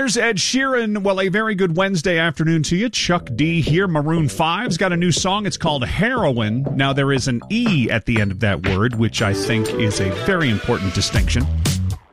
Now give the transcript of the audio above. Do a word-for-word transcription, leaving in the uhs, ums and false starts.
Here's Ed Sheeran. Well, a very good Wednesday afternoon to you. Chuck D here. Maroon five's got a new song. It's called Heroin. Now, there is an E at the end of that word, which I think is a very important distinction.